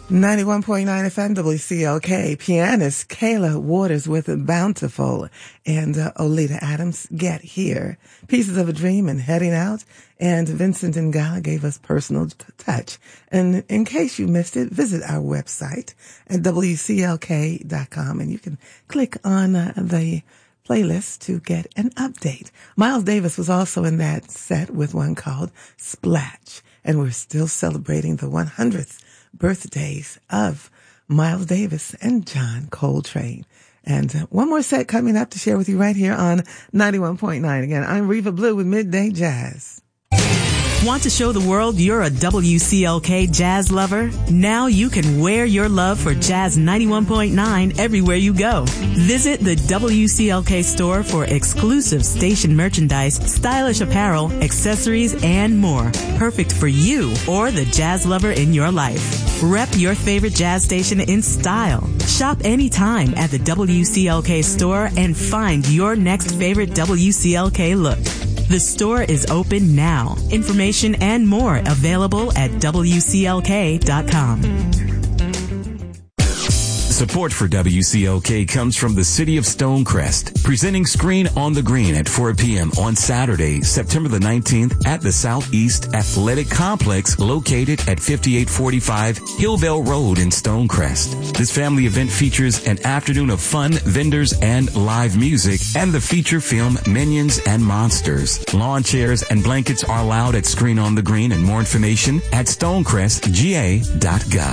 91.9 FM WCLK. Pianist Kayla Waters with Bountiful and Olita Adams, Get Here. Pieces of a Dream and Heading Out. And Vincent Ngala gave us Personal Touch. And in case you missed it, visit our website at WCLK.com and you can click on the playlist to get an update. Miles Davis was also in that set with one called Splash. And we're still celebrating the 100th birthdays of Miles Davis and John Coltrane. And one more set coming up to share with you right here on 91.9. Again, I'm Reva Blue with Midday Jazz. Want to show the world you're a WCLK jazz lover? Now you can wear your love for Jazz 91.9 everywhere you go. Visit the WCLK store for exclusive station merchandise, stylish apparel, accessories, and more. Perfect for you or the jazz lover in your life. Rep your favorite jazz station in style. Shop anytime at the WCLK store and find your next favorite WCLK look. The store is open now. Information and more available at WCLK.com. Support for WCLK comes from the City of Stonecrest, presenting Screen on the Green at 4 p.m. on Saturday, September the 19th at the Southeast Athletic Complex located at 5845 Hillvale Road in Stonecrest. This family event features an afternoon of fun, vendors, and live music, and the feature film Minions and Monsters. Lawn chairs and blankets are allowed at Screen on the Green, and more information at stonecrestga.gov.